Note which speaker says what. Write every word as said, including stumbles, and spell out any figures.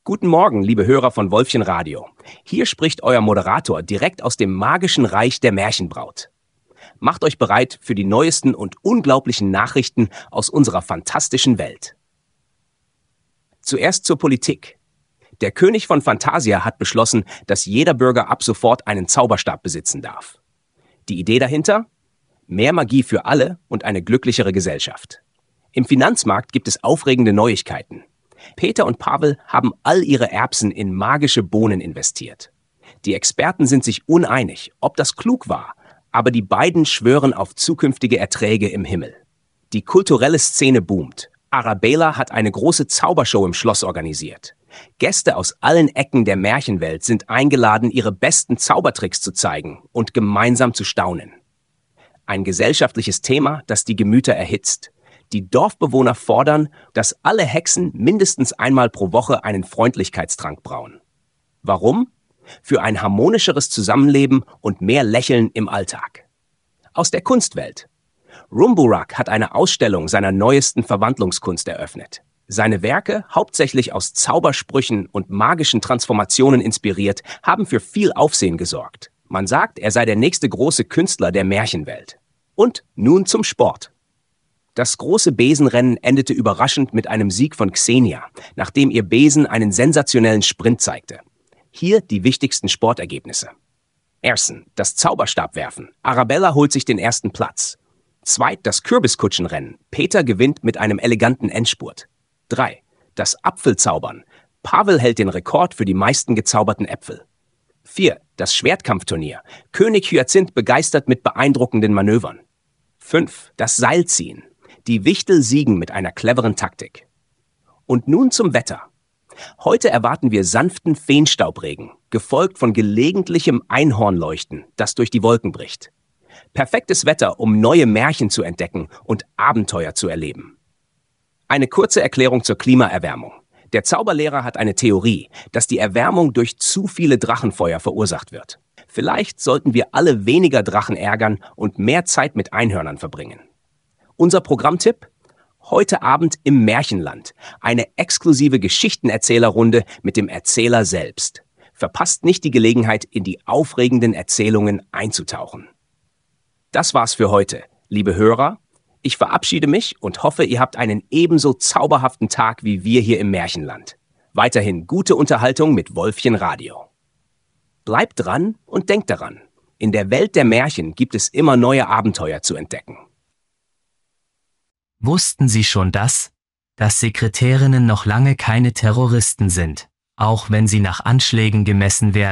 Speaker 1: Guten Morgen, liebe Hörer von Wolfchen Radio. Hier spricht euer Moderator direkt aus dem magischen Reich der Märchenbraut. Macht euch bereit für die neuesten und unglaublichen Nachrichten aus unserer fantastischen Welt. Zuerst zur Politik. Der König von Phantasia hat beschlossen, dass jeder Bürger ab sofort einen Zauberstab besitzen darf. Die Idee dahinter? Mehr Magie für alle und eine glücklichere Gesellschaft. Im Finanzmarkt gibt es aufregende Neuigkeiten. Peter und Pavel haben all ihre Erbsen in magische Bohnen investiert. Die Experten sind sich uneinig, ob das klug war, aber die beiden schwören auf zukünftige Erträge im Himmel. Die kulturelle Szene boomt. Arabella hat eine große Zaubershow im Schloss organisiert. Gäste aus allen Ecken der Märchenwelt sind eingeladen, ihre besten Zaubertricks zu zeigen und gemeinsam zu staunen. Ein gesellschaftliches Thema, das die Gemüter erhitzt. Die Dorfbewohner fordern, dass alle Hexen mindestens einmal pro Woche einen Freundlichkeitstrank brauen. Warum? Für ein harmonischeres Zusammenleben und mehr Lächeln im Alltag. Aus der Kunstwelt. Rumburak hat eine Ausstellung seiner neuesten Verwandlungskunst eröffnet. Seine Werke, hauptsächlich aus Zaubersprüchen und magischen Transformationen inspiriert, haben für viel Aufsehen gesorgt. Man sagt, er sei der nächste große Künstler der Märchenwelt. Und nun zum Sport. Das große Besenrennen endete überraschend mit einem Sieg von Xenia, nachdem ihr Besen einen sensationellen Sprint zeigte. Hier die wichtigsten Sportergebnisse. Erstens, das Zauberstabwerfen. Arabella holt sich den ersten Platz. Zweit, das Kürbiskutschenrennen. Peter gewinnt mit einem eleganten Endspurt. Drei, das Apfelzaubern. Pavel hält den Rekord für die meisten gezauberten Äpfel. Vier, das Schwertkampfturnier. König Hyazinth begeistert mit beeindruckenden Manövern. Fünf, das Seilziehen. Die Wichtel siegen mit einer cleveren Taktik. Und nun zum Wetter. Heute erwarten wir sanften Feenstaubregen, gefolgt von gelegentlichem Einhornleuchten, das durch die Wolken bricht. Perfektes Wetter, um neue Märchen zu entdecken und Abenteuer zu erleben. Eine kurze Erklärung zur Klimaerwärmung. Der Zauberlehrer hat eine Theorie, dass die Erwärmung durch zu viele Drachenfeuer verursacht wird. Vielleicht sollten wir alle weniger Drachen ärgern und mehr Zeit mit Einhörnern verbringen. Unser Programmtipp? Heute Abend im Märchenland. Eine exklusive Geschichtenerzählerrunde mit dem Erzähler selbst. Verpasst nicht die Gelegenheit, in die aufregenden Erzählungen einzutauchen. Das war's für heute, liebe Hörer. Ich verabschiede mich und hoffe, ihr habt einen ebenso zauberhaften Tag wie wir hier im Märchenland. Weiterhin gute Unterhaltung mit Wolfchen Radio. Bleibt dran und denkt daran, in der Welt der Märchen gibt es immer neue Abenteuer zu entdecken.
Speaker 2: Wussten Sie schon das? Dass Sekretärinnen noch lange keine Terroristen sind, auch wenn sie nach Anschlägen gemessen werden?